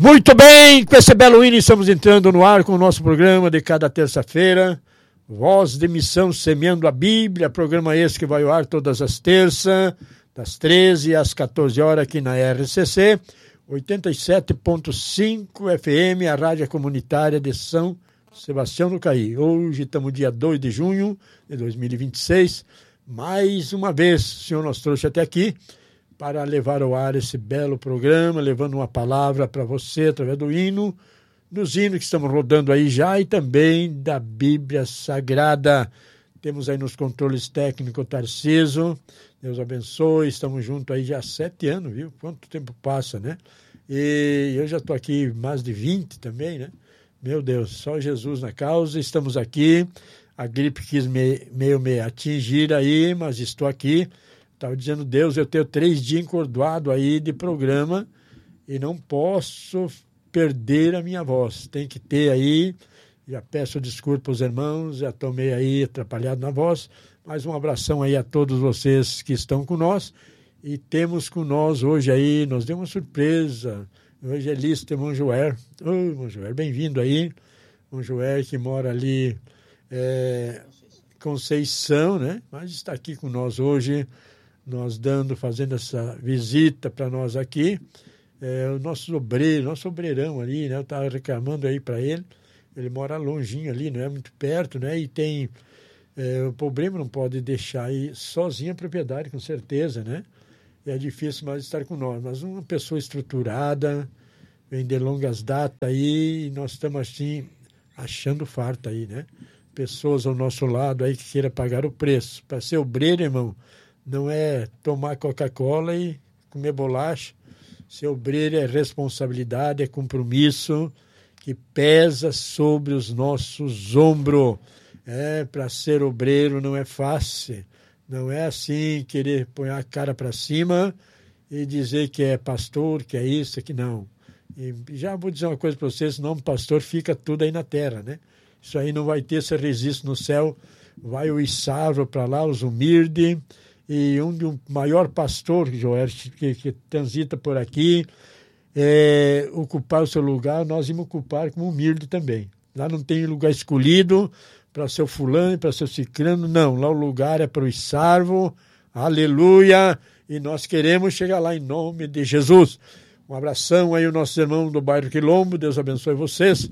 Muito bem, com esse belo hino estamos entrando no ar com o nosso programa de cada terça-feira, Voz de Missão Semeando a Bíblia, programa esse que vai ao ar todas as terças, das 13 às 14 horas aqui na RCC, 87.5 FM, a rádio comunitária de São Sebastião do Caí. Hoje estamos dia 2 de junho de 2026, mais uma vez o Senhor nos trouxe até aqui, para levar ao ar esse belo programa, levando uma palavra para você através do hino, dos hinos que estamos rodando aí já e também da Bíblia Sagrada. Temos aí nos controles técnicos o Tarciso, Deus abençoe, estamos juntos aí já há 7 anos, viu? Quanto tempo passa, né? E eu já estou aqui mais de 20 também, né? Meu Deus, só Jesus na causa, estamos aqui, a gripe quis meio me atingir aí, mas estou aqui. Estava dizendo, Deus, eu tenho 3 dias encordoado aí de programa e não posso perder a minha voz. Tem que ter aí, já peço desculpa aos irmãos, já estou meio aí atrapalhado na voz, mas um abração aí a todos vocês que estão com nós. E temos com nós hoje aí, nos deu uma surpresa, o evangelista irmão Joel. Oi, irmão Joel, bem-vindo aí. Irmão Joel que mora ali, Conceição, né? Mas está aqui com nós hoje, fazendo essa visita para nós aqui, o nosso obreirão ali, né? Eu estava reclamando aí para ele mora longinho ali, não é muito perto, né? E tem, o problema não pode deixar aí sozinho a propriedade, com certeza, né? E é difícil mais estar com nós, mas uma pessoa estruturada, vem de longas datas aí, e nós estamos assim, achando farta aí, né? Pessoas ao nosso lado aí que queiram pagar o preço. Para ser obreiro, irmão, não é tomar Coca-Cola e comer bolacha. Ser obreiro é responsabilidade, é compromisso que pesa sobre os nossos ombros. Para ser obreiro não é fácil. Não é assim querer pôr a cara para cima e dizer que é pastor, que é isso, que não. E já vou dizer uma coisa para vocês, senão pastor fica tudo aí na terra, né? Isso aí não vai ter esse registro no céu. Vai o Isávio para lá, os humildes. E um maior pastor, Joel, que transita por aqui, ocupar o seu lugar, nós vamos ocupar como humilde também. Lá não tem lugar escolhido para seu fulano, para seu ciclano, não. Lá o lugar é para o Isárvio, aleluia, e nós queremos chegar lá em nome de Jesus. Um abração aí aos nossos irmãos do bairro Quilombo, Deus abençoe vocês.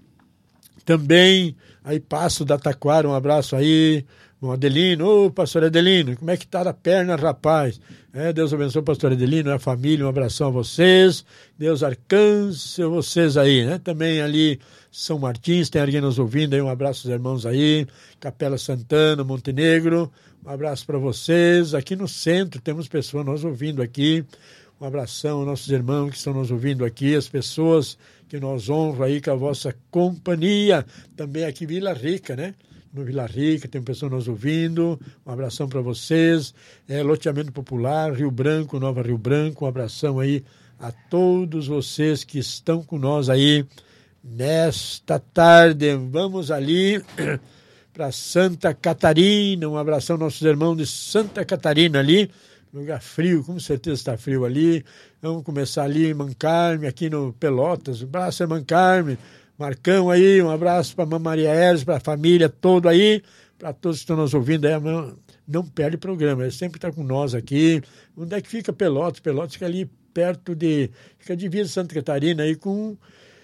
Também aí Passo da Taquara, um abraço aí. Bom, Adelino, pastor Adelino, como é que tá a perna, rapaz? Deus abençoe o pastor Adelino, a família, um abração a vocês, Deus alcance vocês aí, né? Também ali, São Martins, tem alguém nos ouvindo aí, um abraço aos irmãos aí, Capela Santana, Montenegro, um abraço para vocês, aqui no centro temos pessoas nos ouvindo aqui, um abração aos nossos irmãos que estão nos ouvindo aqui, as pessoas que nos honram aí com a vossa companhia, também aqui em Vila Rica, né? No Vila Rica, tem pessoas nos ouvindo, um abração para vocês, Loteamento Popular, Rio Branco, Nova Rio Branco, um abração aí a todos vocês que estão com nós aí nesta tarde. Vamos ali para Santa Catarina, um abração aos nossos irmãos de Santa Catarina ali, lugar frio, com certeza está frio ali. Vamos começar ali em Mancarme, aqui no Pelotas, um abraço a Mancarme, Marcão aí, um abraço para a Maria Eres, para a família toda aí, para todos que estão nos ouvindo aí, não perde programa, ele sempre está com nós aqui. Onde é que fica Pelotas? Pelotas fica ali perto fica divisa de Santa Catarina aí com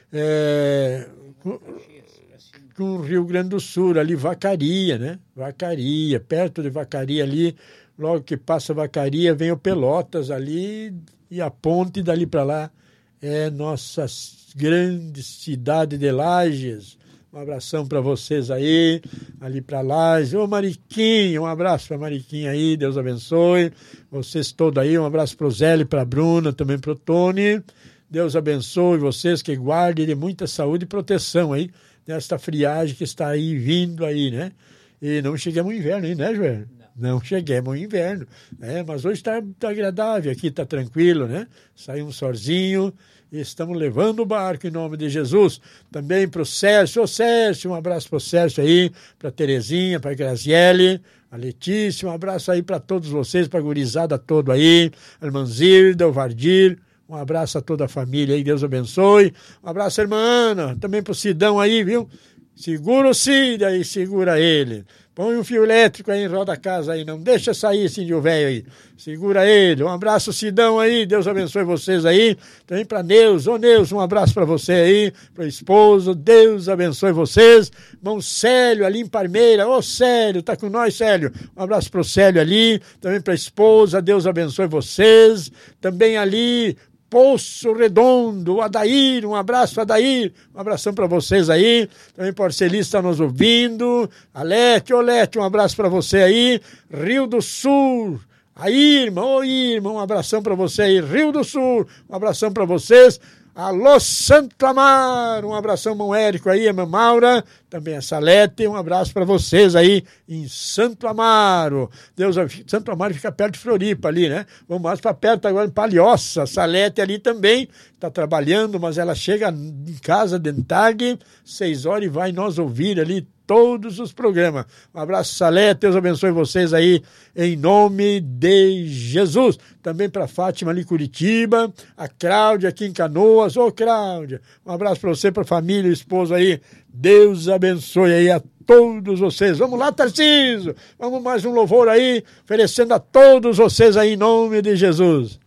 o Rio Grande do Sul, ali Vacaria, né? Vacaria, perto de Vacaria ali, logo que passa Vacaria, vem o Pelotas ali e a ponte dali para lá é nossa grande cidade de Lages. Um abração para vocês aí, ali para Lages. Ô Mariquinha, um abraço para Mariquinha aí, Deus abençoe. Vocês todos aí, um abraço para o Zé e para a Bruna, também para o Tony. Deus abençoe vocês, que guardem de muita saúde e proteção aí, nesta friagem que está aí vindo aí, né? E não chegamos ao inverno aí, né, Joel? Não chegamos ao inverno, né? Mas hoje está agradável, aqui está tranquilo, né? Saiu um solzinho e estamos levando o barco em nome de Jesus. Também para o Sérgio. Ô Sérgio, um abraço para o Sérgio aí, para a Terezinha, para a Graziele, a Letícia, um abraço aí para todos vocês, para a gurizada toda aí, a irmã Zilda, o Vardir, Um abraço a toda a família aí, Deus abençoe. Um abraço, irmã Ana, também pro Sidão aí, viu? Segura o Cid aí, segura ele. Põe um fio elétrico aí em roda a casa aí, não deixa sair esse índio velho aí. Segura ele. Um abraço, Sidão aí, Deus abençoe vocês aí. Também para Neus, ô Neus, um abraço para você aí, para o esposo, Deus abençoe vocês. Irmão Célio ali em Parmeira, ô Célio, tá com nós, Célio. Um abraço para o Célio ali, também para a esposa, Deus abençoe vocês. Também ali, Poço Redondo, o Adair, um abraço, Adair, um abração para vocês aí, também Porcelista está nos ouvindo, Alete, Olete, um abraço para você aí, Rio do Sul, a Irma, ô Irma, um abração para você aí, Rio do Sul, um abração para vocês, alô Santo Amaro, um abração, irmão Érico aí, irmã Maura, também a Salete, um abraço para vocês aí em Santo Amaro. Santo Amaro fica perto de Floripa ali, né? Vamos mais para perto agora em Palhoça, Salete ali também está trabalhando, mas ela chega em casa de tarde, 6 horas e vai nós ouvir ali todos os programas. Um abraço, Salete, Deus abençoe vocês aí, em nome de Jesus. Também para Fátima ali em Curitiba, a Cláudia aqui em Canoas. Ô, Cláudia, um abraço para você, para a família, o esposo aí. Deus abençoe aí a todos vocês. Vamos lá, Tarcísio. Vamos mais um louvor aí, oferecendo a todos vocês aí, em nome de Jesus.